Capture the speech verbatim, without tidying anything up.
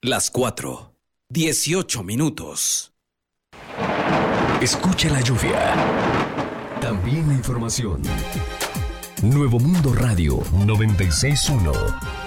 Las cuatro, dieciocho minutos. Escucha la lluvia. También la información. Nuevo Mundo Radio noventa y seis punto uno.